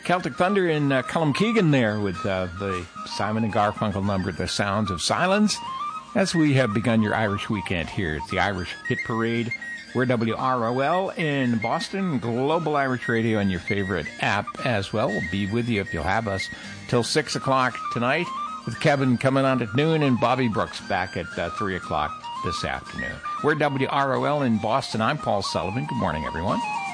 Celtic Thunder in Cullum Keegan there with the Simon and Garfunkel number, The Sounds of Silence, as we have begun your Irish weekend here. It's the Irish Hit Parade. We're WROL in Boston, Global Irish Radio, and your favorite app as well. We'll be with you if you'll have us till 6 o'clock tonight, with Kevin coming on at noon and Bobby Brooks back at 3 o'clock this afternoon. We're WROL in Boston. I'm Paul Sullivan. Good morning, everyone.